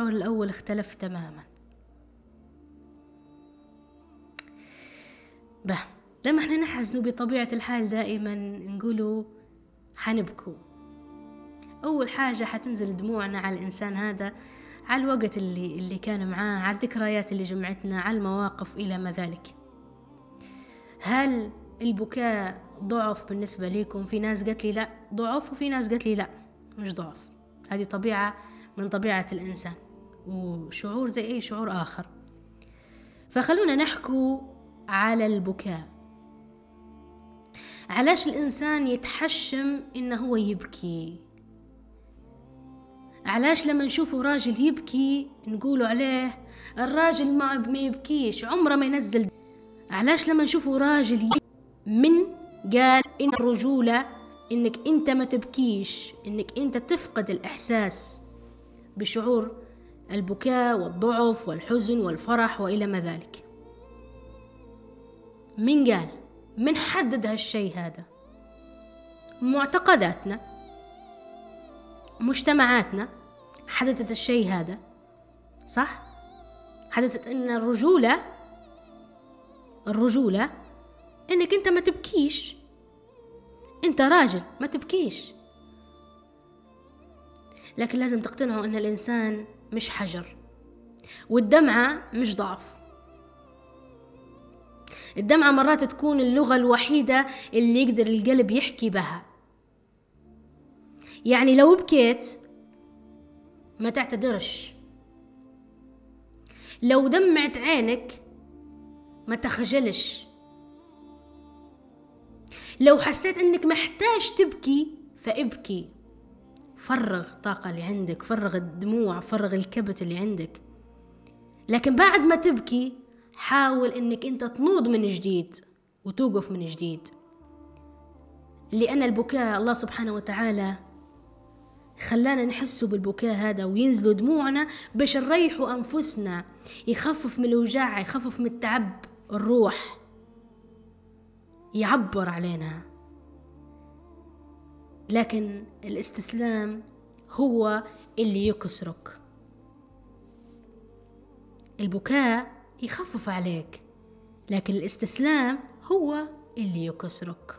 المفعول الأول اختلف تماما. لما احنا نحزنوا بطبيعة الحال دائما نقولوا حنبكوا. أول حاجة حتنزل دموعنا على الإنسان هذا، على الوقت اللي كان معاه، على الذكريات اللي جمعتنا، على المواقف إلى ما ذلك. هل البكاء ضعف بالنسبة ليكم؟ في ناس قالت لي لا ضعف، وفي ناس قالت لي لا مش ضعف، هذه طبيعة من طبيعة الإنسان، وشعور زي أي شعور آخر. فخلونا نحكوا على البكاء. علاش الإنسان يتحشم إنه هو يبكي؟ علاش لما نشوفه راجل يبكي نقولوا عليه الراجل ما يبكيش، عمره ما ينزل؟ علاش لما نشوفه راجل من قال إن الرجولة إنك أنت ما تبكيش، إنك أنت تفقد الإحساس بشعور البكاء والضعف والحزن والفرح وإلى ما ذلك؟ من قال؟ من حدد هالشيء هذا؟ معتقداتنا، مجتمعاتنا حددت الشيء هذا، صح؟ حددت إن الرجولة إنك أنت ما تبكيش، أنت راجل ما تبكيش. لكن لازم تقتنعوا إن الإنسان مش حجر، والدمعة مش ضعف. الدمعة مرات تكون اللغة الوحيدة اللي يقدر القلب يحكي بها. يعني لو بكيت ما تعتذرش، لو دمعت عينك ما تخجلش، لو حسيت انك محتاج تبكي فابكي، فرغ الطاقة اللي عندك، فرغ الدموع، فرغ الكبت اللي عندك. لكن بعد ما تبكي حاول انك انت تنوض من جديد وتوقف من جديد، لأن البكاء الله سبحانه وتعالى خلانا نحسوا بالبكاء هذا وينزلوا دموعنا باش نريحوا أنفسنا، يخفف من الوجع، يخفف من التعب، الروح يعبر علينا. لكن الاستسلام هو اللي يكسرك. البكاء يخفف عليك، لكن الاستسلام هو اللي يكسرك.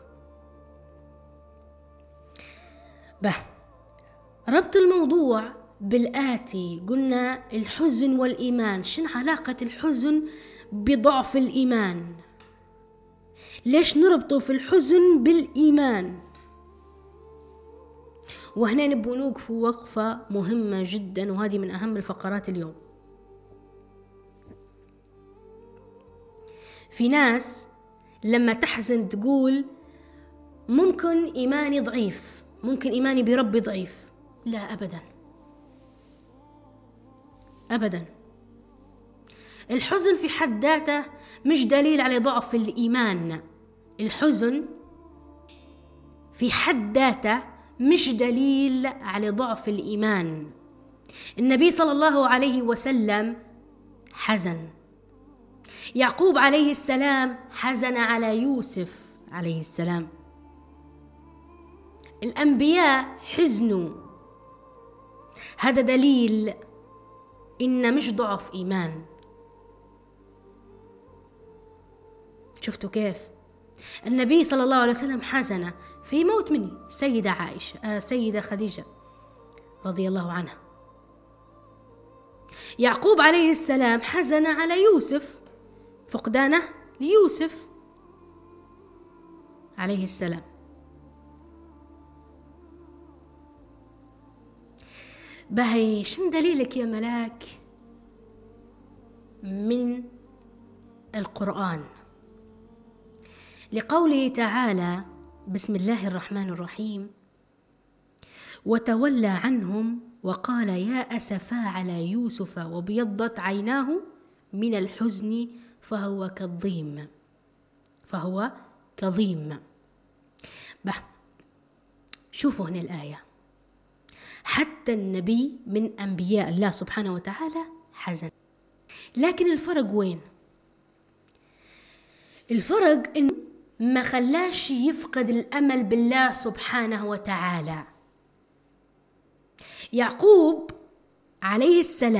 ربط الموضوع بالآتي، قلنا الحزن والإيمان. شنو علاقة الحزن بضعف الإيمان؟ ليش نربطه في الحزن بالإيمان؟ وهنا نبغى نوقف وقفة مهمة جدا، وهذه من أهم الفقرات اليوم. في ناس لما تحزن تقول ممكن إيماني ضعيف، ممكن إيماني بربي ضعيف. لا أبدا أبدا، الحزن في حد ذاته مش دليل على ضعف الإيمان. الحزن في حد ذاته مش دليل على ضعف الإيمان. النبي صلى الله عليه وسلم حزن، يعقوب عليه السلام حزن على يوسف عليه السلام، الأنبياء حزنوا. هذا دليل إن مش ضعف إيمان. شفتوا كيف النبي صلى الله عليه وسلم حزن في موت مني سيدة عائشة، سيدة خديجة رضي الله عنها. يعقوب عليه السلام حزن على يوسف، فقدانه ليوسف عليه السلام. بهي شن دليلك يا ملاك من القرآن؟ لقوله تعالى بسم الله الرحمن الرحيم: وتولى عنهم وقال يا أسفا على يوسف وابيضت عيناه من الحزن فهو كظيم. شوفوا هنا الآية، حتى النبي من أنبياء الله سبحانه وتعالى حزن. لكن الفرق وين؟ الفرق إن ما خلاش يفقد الأمل بالله سبحانه وتعالى. يعقوب عليه السلام